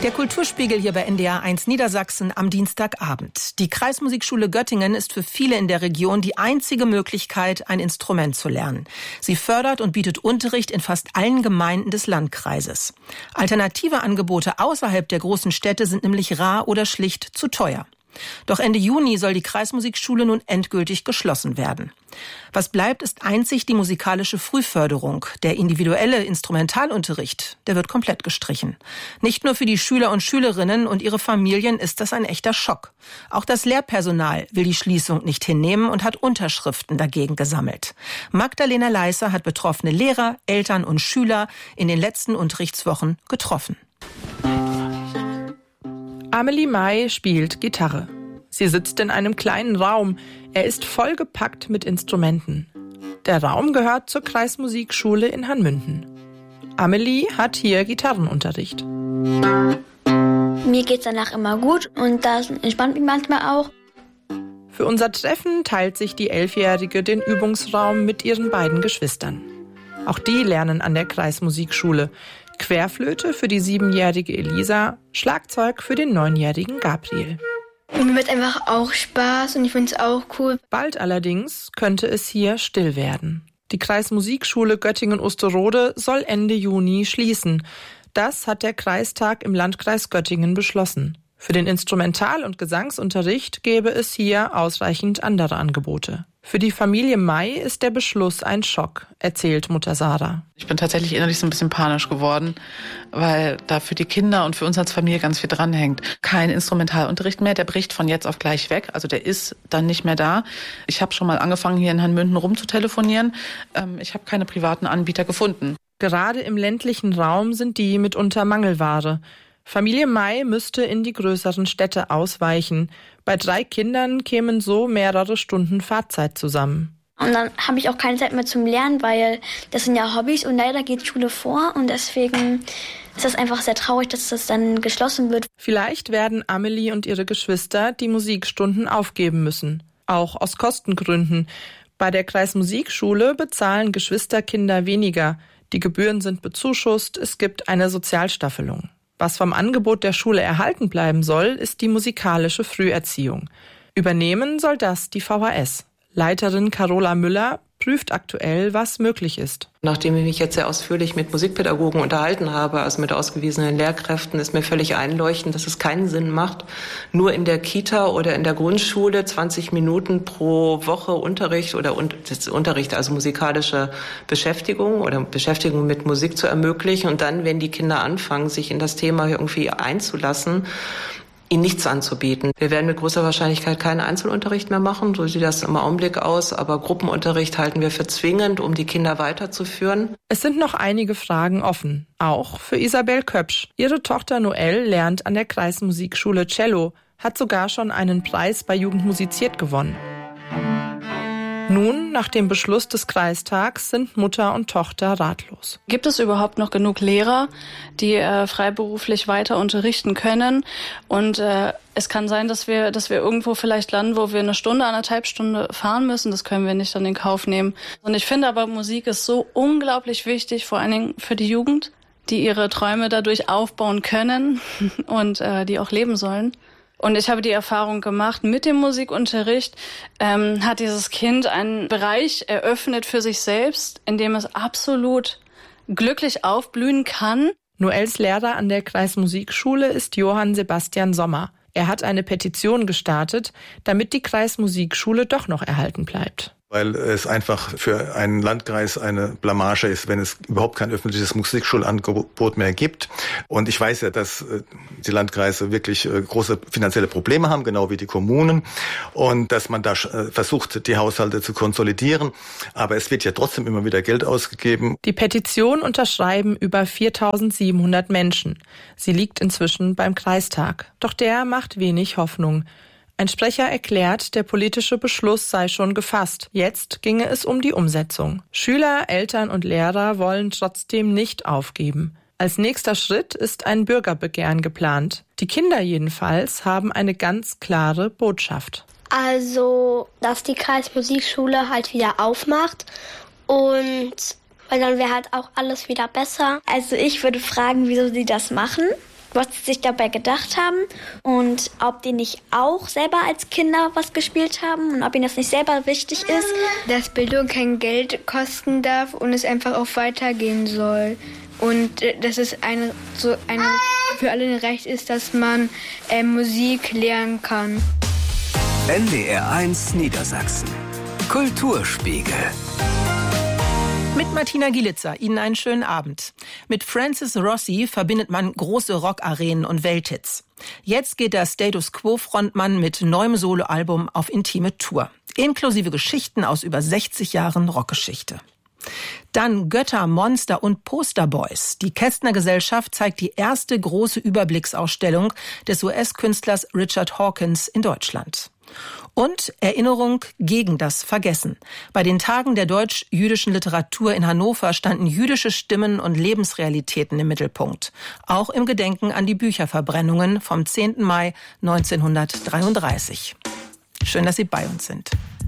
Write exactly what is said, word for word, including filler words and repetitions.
Der Kulturspiegel hier bei N D R eins Niedersachsen am Dienstagabend. Die Kreismusikschule Göttingen ist für viele in der Region die einzige Möglichkeit, ein Instrument zu lernen. Sie fördert und bietet Unterricht in fast allen Gemeinden des Landkreises. Alternative Angebote außerhalb der großen Städte sind nämlich rar oder schlicht zu teuer. Doch Ende Juni soll die Kreismusikschule nun endgültig geschlossen werden. Was bleibt, ist einzig die musikalische Frühförderung. Der individuelle Instrumentalunterricht, der wird komplett gestrichen. Nicht nur für die Schüler und Schülerinnen und ihre Familien ist das ein echter Schock. Auch das Lehrpersonal will die Schließung nicht hinnehmen und hat Unterschriften dagegen gesammelt. Magdalena Leisser hat betroffene Lehrer, Eltern und Schüler in den letzten Unterrichtswochen getroffen. Amelie May spielt Gitarre. Sie sitzt in einem kleinen Raum. Er ist vollgepackt mit Instrumenten. Der Raum gehört zur Kreismusikschule in Hanmünden. Amelie hat hier Gitarrenunterricht. Mir geht's danach immer gut und das entspannt mich manchmal auch. Für unser Treffen teilt sich die Elfjährige den Übungsraum mit ihren beiden Geschwistern. Auch die lernen an der Kreismusikschule. Querflöte für die siebenjährige Elisa, Schlagzeug für den neunjährigen Gabriel. Und mir macht einfach auch Spaß und ich finde es auch cool. Bald allerdings könnte es hier still werden. Die Kreismusikschule Göttingen-Osterode soll Ende Juni schließen. Das hat der Kreistag im Landkreis Göttingen beschlossen. Für den Instrumental- und Gesangsunterricht gäbe es hier ausreichend andere Angebote. Für die Familie May ist der Beschluss ein Schock, erzählt Mutter Sarah. Ich bin tatsächlich innerlich so ein bisschen panisch geworden, weil da für die Kinder und für uns als Familie ganz viel dranhängt. Kein Instrumentalunterricht mehr, der bricht von jetzt auf gleich weg, also der ist dann nicht mehr da. Ich habe schon mal angefangen, hier in Hanmünden rumzutelefonieren. Ich habe keine privaten Anbieter gefunden. Gerade im ländlichen Raum sind die mitunter Mangelware. Familie May müsste in die größeren Städte ausweichen. Bei drei Kindern kämen so mehrere Stunden Fahrzeit zusammen. Und dann habe ich auch keine Zeit mehr zum Lernen, weil das sind ja Hobbys und leider geht Schule vor und deswegen ist das einfach sehr traurig, dass das dann geschlossen wird. Vielleicht werden Amelie und ihre Geschwister die Musikstunden aufgeben müssen, auch aus Kostengründen. Bei der Kreismusikschule bezahlen Geschwisterkinder weniger. Die Gebühren sind bezuschusst, es gibt eine Sozialstaffelung. Was vom Angebot der Schule erhalten bleiben soll, ist die musikalische Früherziehung. Übernehmen soll das die V H S. Leiterin Carola Müller prüft aktuell, was möglich ist. Nachdem ich mich jetzt sehr ausführlich mit Musikpädagogen unterhalten habe, also mit ausgewiesenen Lehrkräften, ist mir völlig einleuchtend, dass es keinen Sinn macht, nur in der Kita oder in der Grundschule zwanzig Minuten pro Woche Unterricht oder Unterricht, also musikalische Beschäftigung oder Beschäftigung mit Musik zu ermöglichen. Und dann, wenn die Kinder anfangen, sich in das Thema irgendwie einzulassen, ihnen nichts anzubieten. Wir werden mit großer Wahrscheinlichkeit keinen Einzelunterricht mehr machen, so sieht das im Augenblick aus, aber Gruppenunterricht halten wir für zwingend, um die Kinder weiterzuführen. Es sind noch einige Fragen offen, auch für Isabel Köpsch. Ihre Tochter Noelle lernt an der Kreismusikschule Cello, hat sogar schon einen Preis bei Jugend musiziert gewonnen. Nun, nach dem Beschluss des Kreistags, sind Mutter und Tochter ratlos. Gibt es überhaupt noch genug Lehrer, die äh, freiberuflich weiter unterrichten können? Und äh, es kann sein, dass wir, dass wir irgendwo vielleicht landen, wo wir eine Stunde, anderthalb Stunde fahren müssen. Das können wir nicht dann in Kauf nehmen. Und ich finde aber, Musik ist so unglaublich wichtig, vor allen Dingen für die Jugend, die ihre Träume dadurch aufbauen können und äh, die auch leben sollen. Und ich habe die Erfahrung gemacht, mit dem Musikunterricht ähm, hat dieses Kind einen Bereich eröffnet für sich selbst, in dem es absolut glücklich aufblühen kann. Noelles Lehrer an der Kreismusikschule ist Johann Sebastian Sommer. Er hat eine Petition gestartet, damit die Kreismusikschule doch noch erhalten bleibt. Weil es einfach für einen Landkreis eine Blamage ist, wenn es überhaupt kein öffentliches Musikschulangebot mehr gibt. Und ich weiß ja, dass die Landkreise wirklich große finanzielle Probleme haben, genau wie die Kommunen. Und dass man da versucht, die Haushalte zu konsolidieren. Aber es wird ja trotzdem immer wieder Geld ausgegeben. Die Petition unterschreiben über viertausendsiebenhundert Menschen. Sie liegt inzwischen beim Kreistag. Doch der macht wenig Hoffnung. Ein Sprecher erklärt, der politische Beschluss sei schon gefasst. Jetzt ginge es um die Umsetzung. Schüler, Eltern und Lehrer wollen trotzdem nicht aufgeben. Als nächster Schritt ist ein Bürgerbegehren geplant. Die Kinder jedenfalls haben eine ganz klare Botschaft. Also, dass die Kreismusikschule halt wieder aufmacht und weil dann wäre halt auch alles wieder besser. Also ich würde fragen, wieso sie das machen. was sie sich dabei gedacht haben und ob die nicht auch selber als Kinder was gespielt haben und ob ihnen das nicht selber wichtig ist. Dass Bildung kein Geld kosten darf und es einfach auch weitergehen soll. Und äh, dass es eine, so eine, für alle ein Recht ist, dass man äh, Musik lernen kann. N D R eins Niedersachsen. Kulturspiegel. Mit Martina Gielitzer, Ihnen einen schönen Abend. Mit Francis Rossi verbindet man große Rockarenen und Welthits. Jetzt geht der Status Quo-Frontmann mit neuem Soloalbum auf intime Tour. Inklusive Geschichten aus über sechzig Jahren Rockgeschichte. Dann Götter, Monster und Posterboys. Die Kästner Gesellschaft zeigt die erste große Überblicksausstellung des U S-Künstlers Richard Hawkins in Deutschland. Und Erinnerung gegen das Vergessen. Bei den Tagen der deutsch-jüdischen Literatur in Hannover standen jüdische Stimmen und Lebensrealitäten im Mittelpunkt. Auch im Gedenken an die Bücherverbrennungen vom zehnten Mai neunzehnhundertdreiunddreißig. Schön, dass Sie bei uns sind.